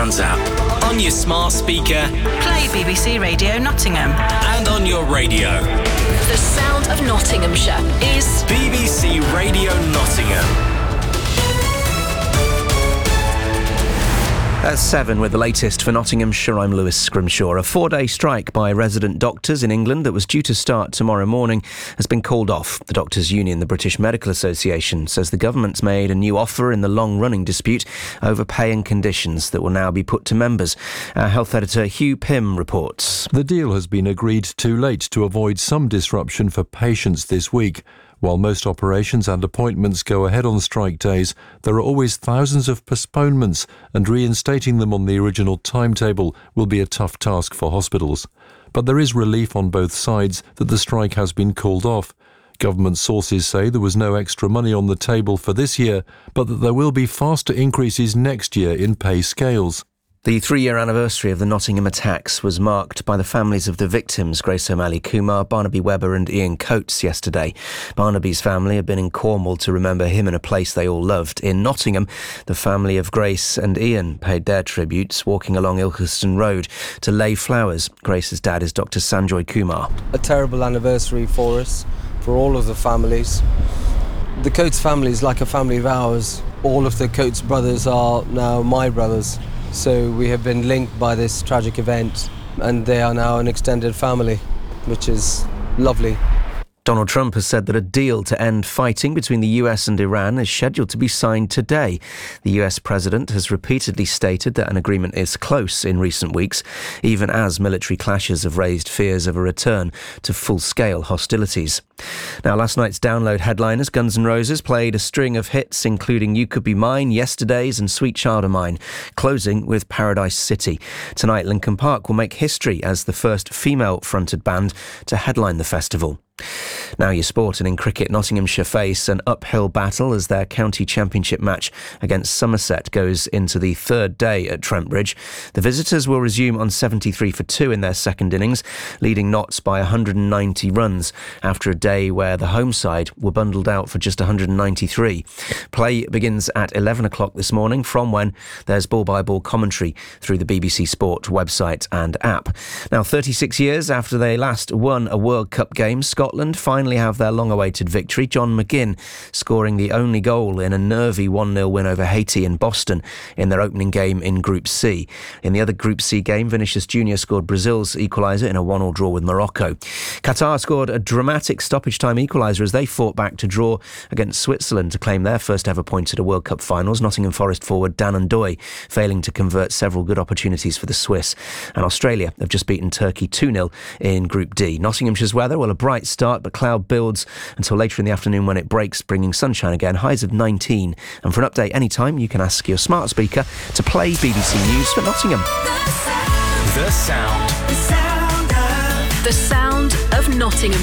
Sounds app. On your smart speaker. Play BBC Radio Nottingham. And on your radio. The sound of Nottinghamshire is BBC Radio Nottingham. At 7 with the latest for Nottinghamshire, I'm Lewis Scrimshaw. A 4-day strike by resident doctors in England that was due to start tomorrow morning has been called off. The Doctors' Union, the British Medical Association, says the government's made a new offer in the long-running dispute over pay and conditions that will now be put to members. Our health editor Hugh Pym reports. The deal has been agreed too late to avoid some disruption for patients this week. While most operations and appointments go ahead on strike days, there are always thousands of postponements, and reinstating them on the original timetable will be a tough task for hospitals. But there is relief on both sides that the strike has been called off. Government sources say there was no extra money on the table for this year, but that there will be faster increases next year in pay scales. The 3-year anniversary of the Nottingham attacks was marked by the families of the victims, Grace O'Malley Kumar, Barnaby Webber and Ian Coates, yesterday. Barnaby's family had been in Cornwall to remember him in a place they all loved. In Nottingham, the family of Grace and Ian paid their tributes, walking along Ilkeston Road to lay flowers. Grace's dad is Dr. Sanjoy Kumar. A terrible anniversary for us, for all of the families. The Coates family is like a family of ours. All of the Coates brothers are now my brothers. So we have been linked by this tragic event, and they are now an extended family, which is lovely. Donald Trump has said that a deal to end fighting between the US and Iran is scheduled to be signed today. The US president has repeatedly stated that an agreement is close in recent weeks, even as military clashes have raised fears of a return to full-scale hostilities. Now, last night's download headliners, Guns N' Roses, played a string of hits, including You Could Be Mine, Yesterdays and Sweet Child of Mine, closing with Paradise City. Tonight, Linkin Park will make history as the first female-fronted band to headline the festival. Now your sport, and in cricket, Nottinghamshire face an uphill battle as their county championship match against Somerset goes into the third day at Trent Bridge. The visitors will resume on 73 for 2 in their second innings, leading Notts by 190 runs after a day where the home side were bundled out for just 193. Play begins at 11 o'clock this morning, from when there's ball-by-ball commentary through the BBC Sport website and app. Now, 36 years after they last won a World Cup game, Scotland finally have their long-awaited victory. John McGinn scoring the only goal in a nervy 1-0 win over Haiti in Boston in their opening game in Group C. In the other Group C game, Vinicius Jr. scored Brazil's equaliser in a 1-1 draw with Morocco. Qatar scored a dramatic stoppage-time equaliser as they fought back to draw against Switzerland to claim their first ever point at a World Cup finals. Nottingham Forest forward Dan Ndoye failing to convert several good opportunities for the Swiss. And Australia have just beaten Turkey 2-0 in Group D. Nottinghamshire's weather, well, a bright start, but cloud builds until later in the afternoon when it breaks, bringing sunshine again, highs of 19. And for an update anytime, you can ask your smart speaker to play BBC News for Nottingham. The sound. the sound of Nottingham.